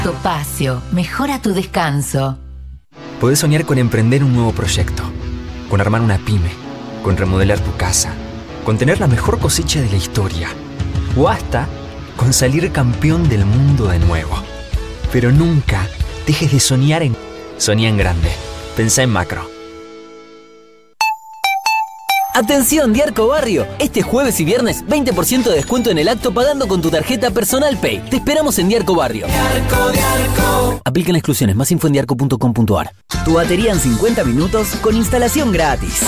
Topacio, mejora tu descanso. Podés soñar con emprender un nuevo proyecto, con armar una pyme, con remodelar tu casa, con tener la mejor cosecha de la historia, o hasta con salir campeón del mundo de nuevo. Pero nunca dejes de soñar en... Soñá en grande. Pensá en macro. Atención Diarco Barrio, este jueves y viernes 20% de descuento en el acto pagando con tu tarjeta Personal Pay. Te esperamos en Diarco Barrio. Diarco. Aplican exclusiones, más info en diarco.com.ar. Tu batería en 50 minutos con instalación gratis.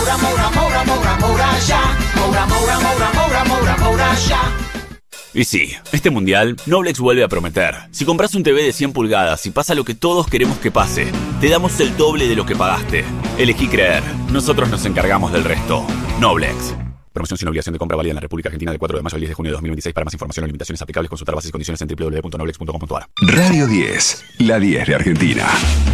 Y sí, este mundial, Noblex vuelve a prometer. Si compras un TV de 100 pulgadas y pasa lo que todos queremos que pase, te damos el doble de lo que pagaste. Elegí creer. Nosotros nos encargamos del resto. Noblex. Promoción sin obligación de compra válida en la República Argentina del 4 de mayo al 10 de junio de 2026. Para más información o limitaciones aplicables, consultar bases y condiciones en www.noblex.com.ar. Radio 10, la 10 de Argentina.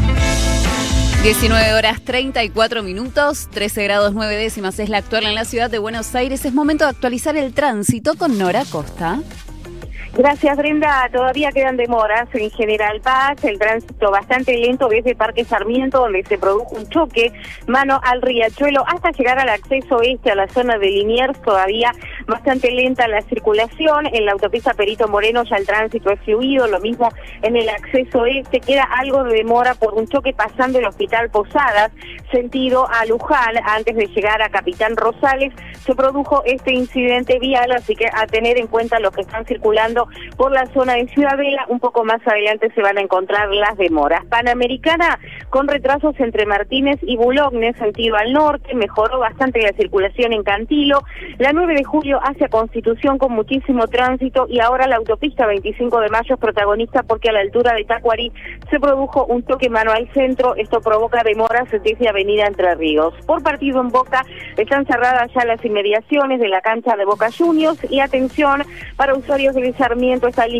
19 horas 34 minutos, 13 grados 9 décimas es la actual en la ciudad de Buenos Aires. Es momento de actualizar el tránsito con Nora Costa. Gracias, Brenda. Todavía quedan demoras en General Paz, el tránsito bastante lento desde Parque Sarmiento, donde se produjo un choque mano al Riachuelo, hasta llegar al acceso este a la zona de Liniers. Todavía bastante lenta la circulación. En la autopista Perito Moreno ya el tránsito es fluido, lo mismo en el acceso este. Queda algo de demora por un choque pasando el Hospital Posadas, sentido a Luján. Antes de llegar a Capitán Rosales se produjo este incidente vial, así que a tener en cuenta los que están circulando por la zona de Ciudadela. Un poco más adelante se van a encontrar las demoras. Panamericana con retrasos entre Martínez y Boulogne, sentido al norte. Mejoró bastante la circulación en Cantilo. La 9 de julio hacia Constitución con muchísimo tránsito, y ahora la autopista 25 de mayo es protagonista porque a la altura de Tacuarí se produjo un toque mano al centro. Esto provoca demoras desde Avenida Entre Ríos. Por partido en Boca están cerradas ya las inmediaciones de la cancha de Boca Juniors, y atención para usuarios de Sarmiento, está